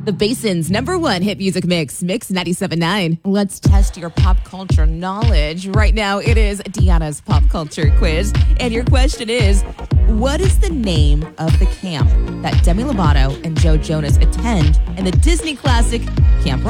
The Basin's #1 hit music mix, Mix 97.9. Let's test your pop culture knowledge. Right now, it is Deanna's pop culture quiz. And your question is, what is the name of the camp that Demi Lovato and Joe Jonas attend in the Disney classic Camp Rock?